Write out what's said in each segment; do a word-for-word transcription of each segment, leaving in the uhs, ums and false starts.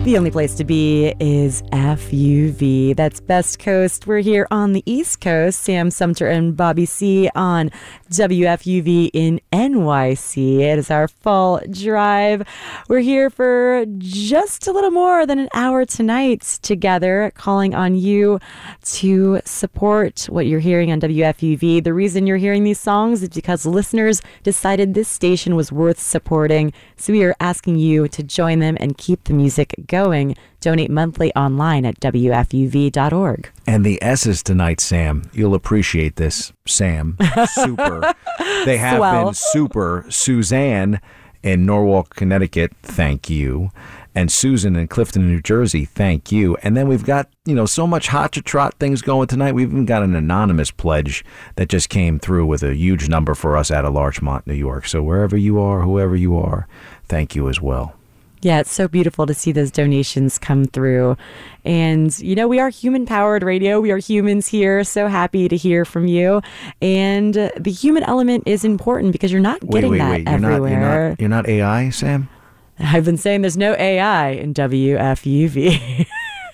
The only place to be is F U V. That's Best Coast. We're here on the East Coast. Sam Sumter and Bobby C on W F U V in N Y C. It is our fall drive. We're here for just a little more than an hour tonight together, calling on you to support what you're hearing on W F U V. The reason you're hearing these songs is because listeners decided this station was worth supporting. So we are asking you to join them and keep the music going. Donate monthly online at W F U V dot org. And the S's tonight, Sam, you'll appreciate this, Sam. Super. They have Swell. been super. Suzanne in Norwalk, Connecticut, thank you. And Susan in Clifton, New Jersey, thank you. And then we've got, you know, so much hot to trot things going tonight. We've even got an anonymous pledge that just came through with a huge number for us out of Larchmont, New York. So wherever you are, whoever you are, thank you as well. Yeah, it's so beautiful to see those donations come through. And, you know, we are human-powered radio. We are humans here. So happy to hear from you. And the human element is important because you're not getting wait, wait, that wait. You're everywhere. Not, you're, not, you're not A I, Sam? I've been saying there's no A I in W F U V.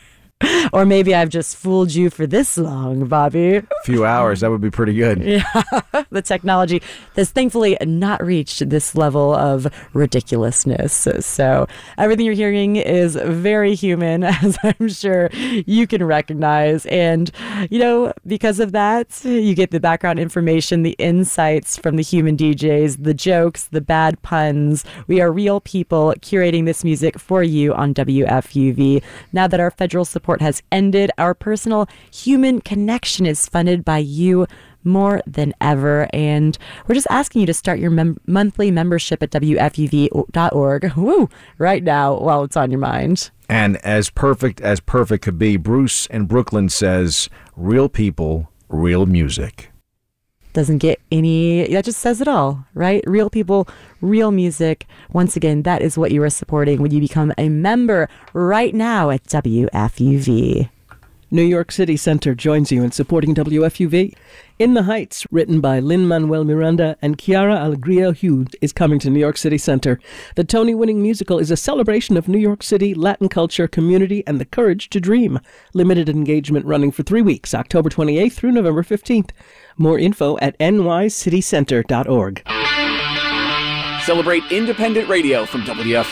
Or maybe I've just fooled you for this long, Bobby. A few hours, that would be pretty good. Yeah, the technology has thankfully not reached this level of ridiculousness. So everything you're hearing is very human, as I'm sure you can recognize. And, you know, because of that, you get the background information, the insights from the human D Js, the jokes, the bad puns. We are real people curating this music for you on W F U V. Now that our federal support has ended, our personal human connection is funded by you more than ever, and we're just asking you to start your mem- monthly membership at W F U V dot org woo, right now while it's on your mind. And as perfect as perfect could be, Bruce in Brooklyn says, real people, real music. Doesn't get any, that just says it all, right? Real people, real music. Once again, that is what you are supporting when you become a member right now at W F U V. New York City Center joins you in supporting W F U V. In the Heights, written by Lin-Manuel Miranda and Chiara Alegria Hughes, is coming to New York City Center. The Tony-winning musical is a celebration of New York City, Latin culture, community, and the courage to dream. Limited engagement running for three weeks, October twenty-eighth through November fifteenth. More info at N Y city center dot org. Celebrate independent radio from W F